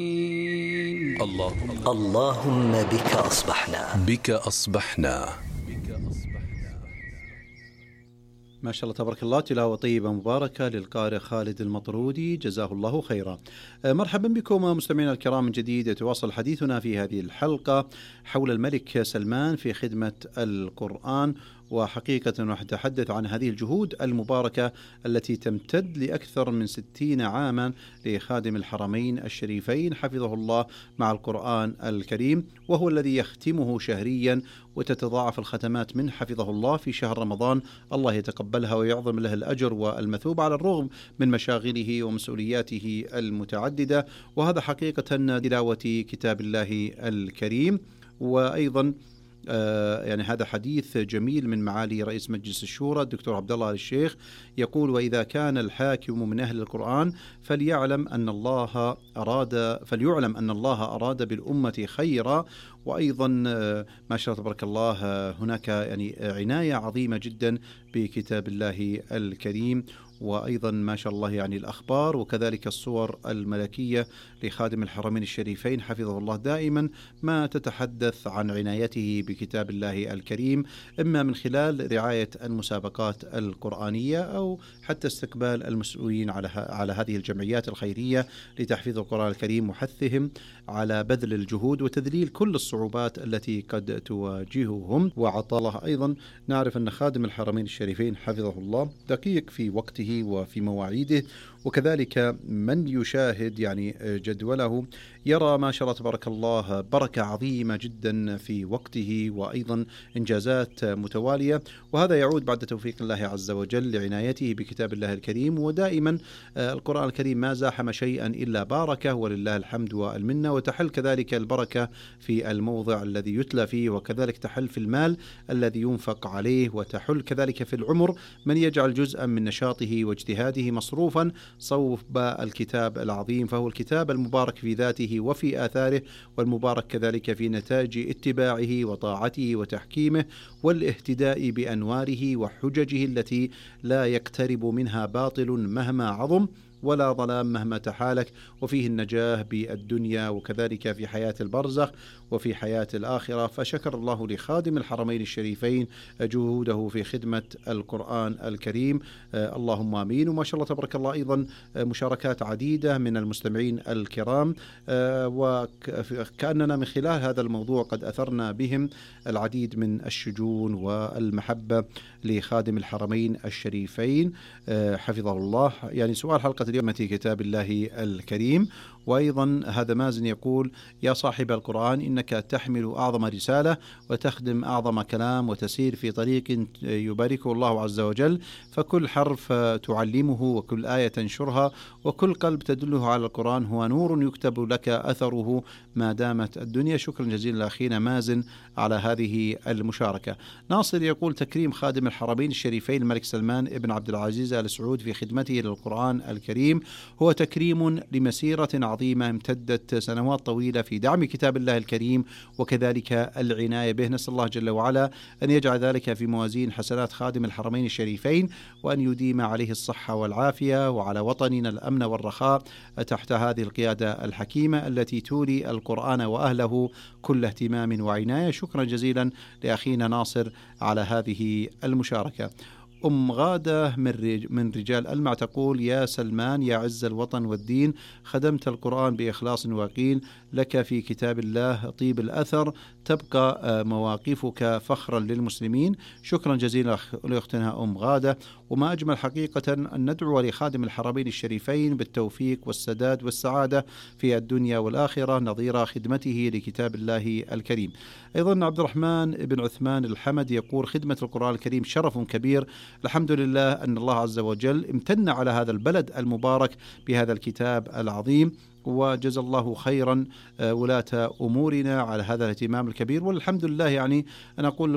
اللهم بك أصبحنا. ما شاء الله تبارك الله، تلاوة طيبة مباركة للقارئ خالد المطرودي، جزاه الله خيرا. مرحبا بكم مستمعينا الكرام من جديد. يتواصل حديثنا في هذه الحلقة حول الملك سلمان في خدمة القرآن، وحقيقة نتحدث عن هذه الجهود المباركة التي تمتد لأكثر من 60 عاما لخادم الحرمين الشريفين حفظه الله مع القرآن الكريم، وهو الذي يختمه شهريا وتتضاعف الختمات من حفظه الله في شهر رمضان. الله يتقبلها ويعظم له الأجر والمثوب على الرغم من مشاغله ومسؤولياته المتعددة. وهذا حقيقة تلاوة كتاب الله الكريم. وأيضا يعني هذا حديث جميل من معالي رئيس مجلس الشورى الدكتور عبد الله آل الشيخ، يقول: وإذا كان الحاكم من أهل القرآن فليعلم أن الله أراد بالأمة خيرا. وأيضا ما شاء الله تبارك الله هناك يعني عناية عظيمة جدا بكتاب الله الكريم، وأيضا ما شاء الله يعني الأخبار وكذلك الصور الملكية لخادم الحرمين الشريفين حفظه الله دائما ما تتحدث عن عنايته بكتاب الله الكريم، إما من خلال رعاية المسابقات القرآنية أو حتى استقبال المسؤولين على هذه الجمعيات الخيرية لتحفيظ القرآن الكريم، وحثهم على بذل الجهود وتذليل كل الصعوبات التي قد تواجههم وعطالها. أيضا نعرف أن خادم الحرمين الشريفين حفظه الله دقيق في وقته وفي مواعيده، وكذلك من يشاهد يعني جدوله يرى ما شاء الله تبارك الله بركة عظيمة جدا في وقته، وأيضا إنجازات متوالية، وهذا يعود بعد توفيق الله عز وجل لعنايته بكتاب الله الكريم. ودائما القرآن الكريم ما زاحم شيئا إلا باركه، ولله الحمد والمنة. وتحل كذلك البركة في الموضع الذي يتلى فيه، وكذلك تحل في المال الذي ينفق عليه، وتحل كذلك في العمر من يجعل جزءا من نشاطه واجتهاده مصروفا صوب الكتاب العظيم، فهو الكتاب المبارك في ذاته وفي آثاره، والمبارك كذلك في نتاج اتباعه وطاعته وتحكيمه والاهتداء بأنواره وحججه التي لا يقترب منها باطل مهما عظم ولا ظلام مهما تحالك، وفيه النجاة بالدنيا وكذلك في حياة البرزخ وفي حياة الآخرة. فشكر الله لخادم الحرمين الشريفين جهوده في خدمة القرآن الكريم، اللهم آمين. وما شاء الله تبارك الله أيضا مشاركات عديدة من المستمعين الكرام، وكأننا من خلال هذا الموضوع قد أثرنا بهم العديد من الشجون والمحبة لخادم الحرمين الشريفين حفظه الله. يعني سؤال حلقة اليوم في كتاب الله الكريم. وأيضا هذا مازن يقول: يا صاحب القرآن، إنك تحمل أعظم رسالة وتخدم أعظم كلام وتسير في طريق يباركه الله عز وجل، فكل حرف تعلمه وكل آية تنشرها وكل قلب تدله على القرآن هو نور يكتب لك أثره ما دامت الدنيا. شكرا جزيلا لأخينا مازن على هذه المشاركة. ناصر يقول: تكريم خادم الحرمين الشريفين الملك سلمان ابن عبد العزيز آل سعود في خدمته للقرآن الكريم هو تكريم لمسيرة عظيمة امتدت سنوات طويلة في دعم كتاب الله الكريم وكذلك العناية به. نسأل الله جل وعلا أن يجعل ذلك في موازين حسنات خادم الحرمين الشريفين، وأن يديم عليه الصحة والعافية، وعلى وطننا الأمن والرخاء تحت هذه القيادة الحكيمة التي تولي القرآن وأهله كل اهتمام وعناية. شكرا جزيلا لأخينا ناصر على هذه المشاركة. غادة من رجال ألمع تقول: يا سلمان يا عز الوطن والدين، خدمت القرآن بإخلاص ويقين، لك في كتاب الله طيب الأثر، تبقى مواقفك فخرا للمسلمين. شكرا جزيلا لأختنا غادة. وما أجمل حقيقة أن ندعو لخادم الحرمين الشريفين بالتوفيق والسداد والسعادة في الدنيا والآخرة نظير خدمته لكتاب الله الكريم. أيضا عبد الرحمن بن عثمان الحمد يقول: خدمة القرآن الكريم شرف كبير، الحمد لله أن الله عز وجل امتن على هذا البلد المبارك بهذا الكتاب العظيم، وجزى الله خيرا ولاة أمورنا على هذا الاهتمام الكبير. والحمد لله يعني أنا أقول